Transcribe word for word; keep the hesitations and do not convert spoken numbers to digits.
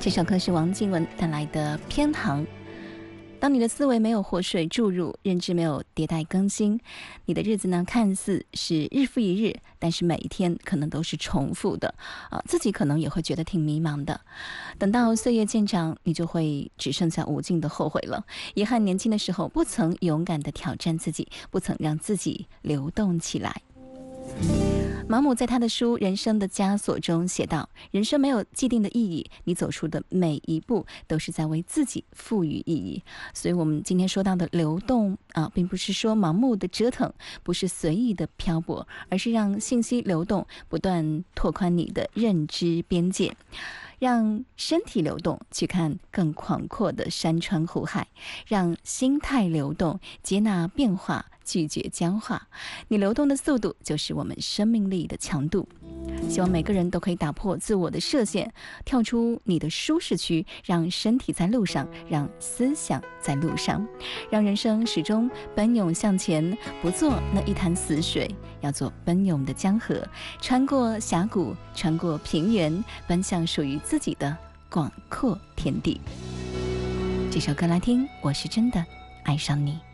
这首歌是王靖雯带来的《偏航》。当你的思维没有活水注入，认知没有迭代更新，你的日子呢看似是日复一日，但是每一天可能都是重复的啊，自己可能也会觉得挺迷茫的。等到岁月渐长，你就会只剩下无尽的后悔了。遗憾年轻的时候不曾勇敢地挑战自己，不曾让自己流动起来。毛姆在他的书《人生的枷锁》中写道，人生没有既定的意义，你走出的每一步都是在为自己赋予意义。所以我们今天说到的流动啊，并不是说盲目的折腾，不是随意的漂泊，而是让信息流动，不断拓宽你的认知边界，让身体流动，去看更广阔的山川湖海，让心态流动，接纳变化，拒绝僵化。你流动的速度就是我们生命力的强度。希望每个人都可以打破自我的设限，跳出你的舒适区，让身体在路上，让思想在路上，让人生始终奔涌向前，不做那一潭死水，要做奔涌的江河，穿过峡谷，穿过平原，奔向属于自己的广阔天地。这首歌来听，我是真的爱上你。